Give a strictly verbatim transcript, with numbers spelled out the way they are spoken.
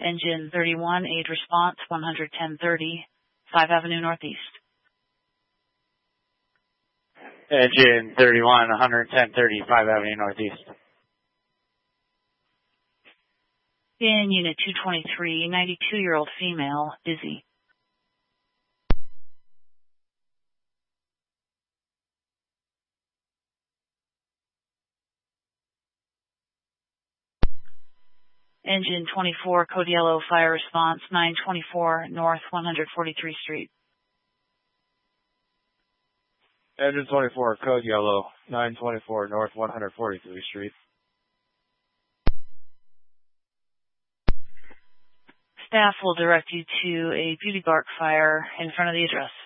Engine thirty-one, aid response one ten thirty, five Avenue Northeast. Engine thirty-one, one ten thirty, five Avenue Northeast. In Unit two twenty-three, ninety-two-year-old female, busy. Engine twenty-four, code yellow, fire response nine twenty-four North one forty-three Street. Engine twenty-four, code yellow, nine twenty-four North one forty-three Street. Staff will direct you to a beauty bark fire in front of the address.